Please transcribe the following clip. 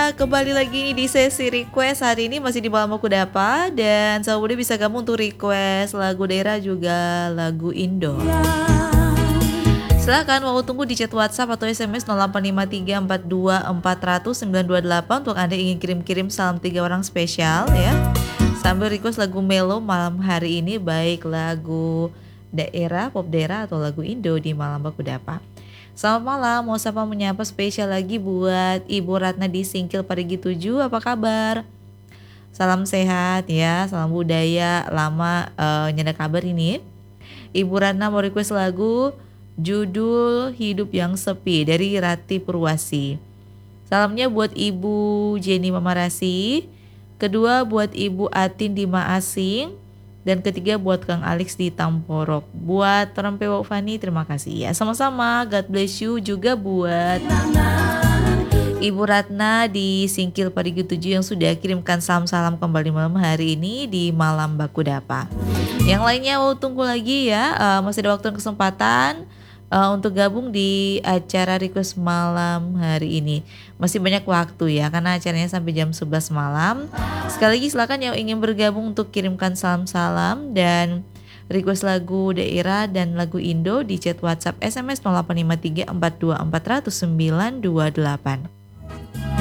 kembali lagi di sesi request. Hari ini masih di Malam Baku Dapa. Dan Sobat Muda bisa gabung untuk request lagu daerah juga lagu Indo. Silahkan mau tunggu di chat WhatsApp atau SMS 085342400928 untuk Anda ingin kirim-kirim salam 3 orang spesial ya. Sambil request lagu Melo malam hari ini, baik lagu daerah, pop daerah atau lagu Indo di Malam Baku Dapa. Selamat malam, mau sapa menyapa spesial lagi buat Ibu Ratna di Singkil Parigi 7, apa kabar? Salam sehat ya, salam budaya, lama nyada kabar ini. Ibu Ratna mau request lagu judul Hidup Yang Sepi dari Rati Purwasi. Salamnya buat Ibu Jenny Mamarasi, kedua buat Ibu Atin di Maasing, dan ketiga buat Kang Alex di Tamporok. Buat Terempe Fani, terima kasih ya. Sama-sama, God bless you juga buat Ibu Ratna di Singkil Parigi 7 yang sudah kirimkan salam-salam kembali malam hari ini di Malam Baku Dapa. Yang lainnya mau tunggu lagi ya, masih ada waktu dan kesempatan untuk gabung di acara request malam hari ini. Masih banyak waktu ya, karena acaranya sampai jam 11 malam. Sekali lagi silakan yang ingin bergabung untuk kirimkan salam-salam dan request lagu daerah dan lagu Indo di chat WhatsApp SMS 085342400928.